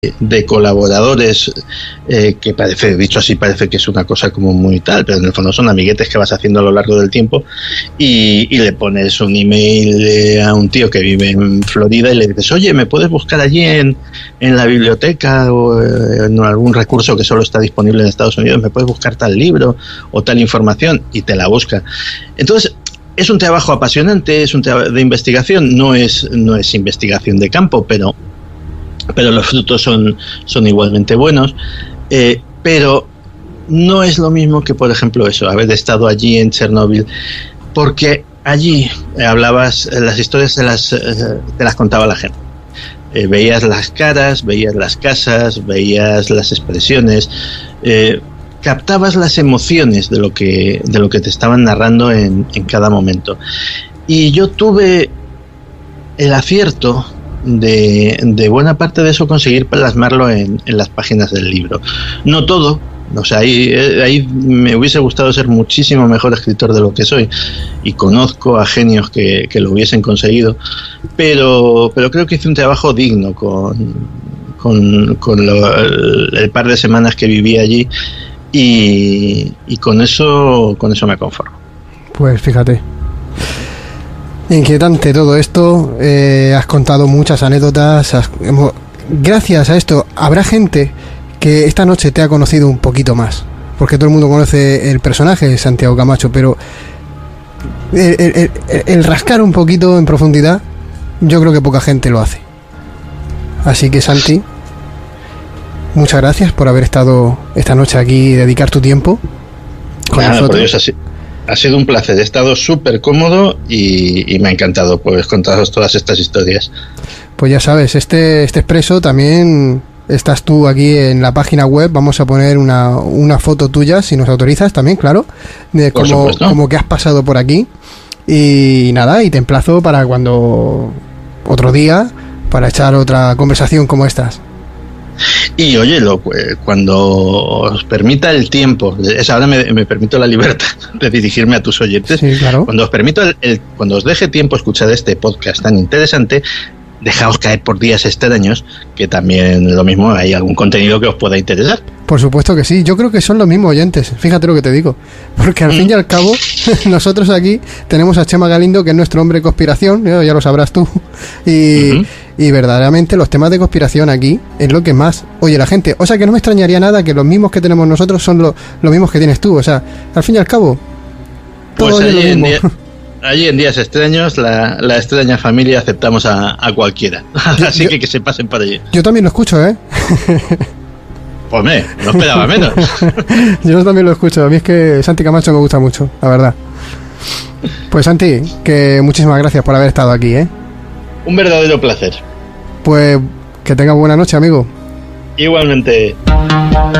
de colaboradores que parece, dicho así, parece que es una cosa como muy tal, pero en el fondo son amiguetes que vas haciendo a lo largo del tiempo y le pones un email a un tío que vive en Florida y le dices, oye, ¿me puedes buscar allí en la biblioteca o en algún recurso que solo está disponible en Estados Unidos? ¿Me puedes buscar tal libro o tal información? Y te la busca. Entonces, es un trabajo apasionante, es un trabajo de investigación, no es investigación de campo, pero los frutos son igualmente buenos, pero no es lo mismo que, por ejemplo, eso, haber estado allí en Chernóbil, porque allí hablabas, las historias te las contaba la gente. Veías las caras, veías las casas, veías las expresiones, captabas las emociones de lo que te estaban narrando en cada momento. Y yo tuve el acierto de buena parte de eso conseguir plasmarlo en las páginas del libro. No todo, o sea, ahí me hubiese gustado ser muchísimo mejor escritor de lo que soy, y conozco a genios que lo hubiesen conseguido, pero creo que hice un trabajo digno con el par de semanas que viví allí, y con eso me conformo. Pues fíjate, inquietante todo esto. Has contado muchas anécdotas. Gracias a esto habrá gente que esta noche te ha conocido un poquito más, porque todo el mundo conoce el personaje de Santiago Camacho, pero el rascar un poquito en profundidad, yo creo que poca gente lo hace. Así que, Santi, muchas gracias por haber estado esta noche aquí y dedicar tu tiempo con nosotros. Por Dios, ha sido un placer, he estado súper cómodo y me ha encantado pues contaros todas estas historias. Pues ya sabes, este expreso también estás tú aquí en la página web. Vamos a poner una foto tuya, si nos autorizas también, claro, de como que has pasado por aquí. Y nada, y te emplazo para cuando otro día, para echar otra conversación como estas. Y oye, cuando os permita el tiempo, ahora me permito la libertad de dirigirme a tus oyentes. Sí, claro. Cuando os permito cuando os deje tiempo escuchar este podcast tan interesante, dejaos caer por días extraños, que también lo mismo, hay algún contenido que os pueda interesar. Por supuesto que sí, yo creo que son los mismos oyentes, fíjate lo que te digo, porque al fin y al cabo nosotros aquí tenemos a Chema Galindo, que es nuestro hombre de conspiración, ya lo sabrás tú, y verdaderamente los temas de conspiración aquí es lo que más oye la gente, o sea que no me extrañaría nada que los mismos que tenemos nosotros son los mismos que tienes tú, o sea, al fin y al cabo todo pues es lo mismo. Allí en días extraños, la extraña familia aceptamos a cualquiera. Así que se pasen por allí. Yo también lo escucho, ¿eh? Pues no esperaba menos. Yo también lo escucho. A mí es que Santi Camacho me gusta mucho, la verdad. Pues Santi, que muchísimas gracias por haber estado aquí, ¿eh? Un verdadero placer. Pues que tengas buena noche, amigo. Igualmente.